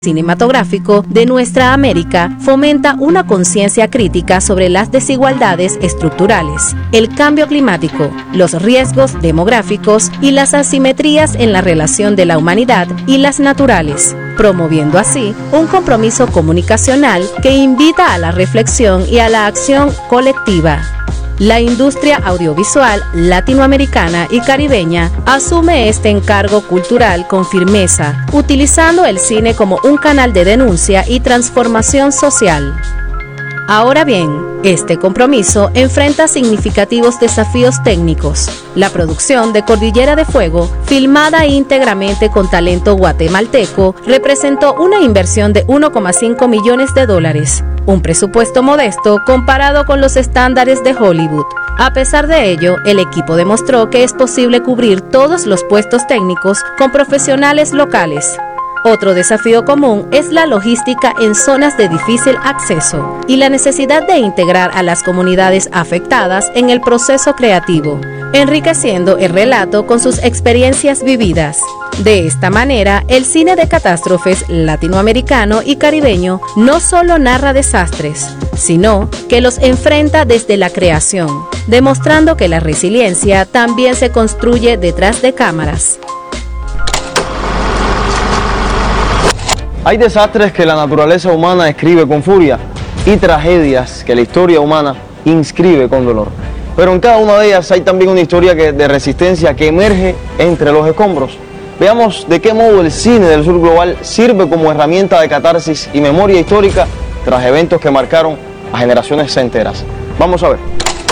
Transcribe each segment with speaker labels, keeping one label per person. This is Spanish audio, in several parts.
Speaker 1: cinematográfico de nuestra América fomenta una conciencia crítica sobre las desigualdades estructurales, el cambio climático, los riesgos demográficos y las asimetrías en la relación de la humanidad y las naturales, promoviendo así un compromiso comunicacional que invita a la reflexión y a la acción colectiva. La industria audiovisual latinoamericana y caribeña asume este encargo cultural con firmeza, utilizando el cine como un canal de denuncia y transformación social. Ahora bien, este compromiso enfrenta significativos desafíos técnicos. La producción de Cordillera de Fuego, filmada íntegramente con talento guatemalteco, representó una inversión de $1,5 millones, un presupuesto modesto comparado con los estándares de Hollywood. A pesar de ello, el equipo demostró que es posible cubrir todos los puestos técnicos con profesionales locales. Otro desafío común es la logística en zonas de difícil acceso y la necesidad de integrar a las comunidades afectadas en el proceso creativo, enriqueciendo el relato con sus experiencias vividas. De esta manera, el cine de catástrofes latinoamericano y caribeño no solo narra desastres, sino que los enfrenta desde la creación, demostrando que la resiliencia también se construye detrás de cámaras.
Speaker 2: Hay desastres que la naturaleza humana escribe con furia y tragedias que la historia humana inscribe con dolor. Pero en cada una de ellas hay también una historia de resistencia que emerge entre los escombros. Veamos de qué modo el cine del sur global sirve como herramienta de catarsis y memoria histórica tras eventos que marcaron a generaciones enteras. Vamos a ver.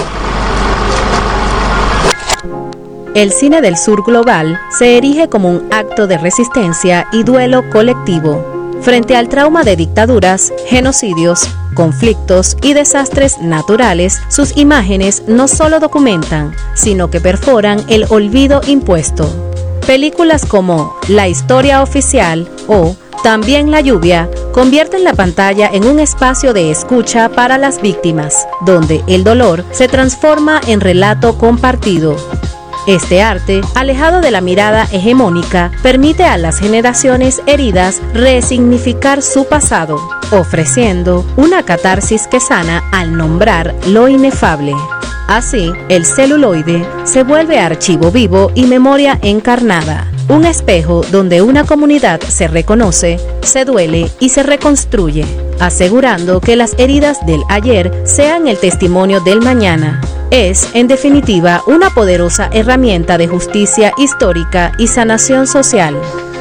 Speaker 1: El cine del sur global se erige como un acto de resistencia y duelo colectivo frente al trauma de dictaduras, genocidios, conflictos y desastres naturales. Sus imágenes no solo documentan, sino que perforan el olvido impuesto. Películas como La historia oficial o También la lluvia convierten la pantalla en un espacio de escucha para las víctimas, donde el dolor se transforma en relato compartido. Este arte, alejado de la mirada hegemónica, permite a las generaciones heridas resignificar su pasado, ofreciendo una catarsis que sana al nombrar lo inefable. Así, el celuloide se vuelve archivo vivo y memoria encarnada, un espejo donde una comunidad se reconoce, se duele y se reconstruye, asegurando que las heridas del ayer sean el testimonio del mañana. Es, en definitiva, una poderosa herramienta de justicia histórica y sanación social.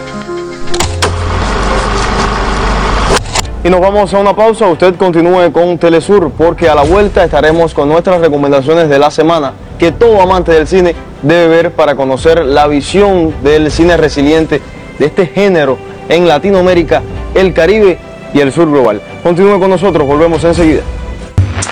Speaker 2: Y nos vamos a una pausa. Usted continúe con Telesur, porque a la vuelta estaremos con nuestras recomendaciones de la semana que todo amante del cine debe ver para conocer la visión del cine resiliente de este género en Latinoamérica, el Caribe y el sur global. Continúe con nosotros, volvemos enseguida.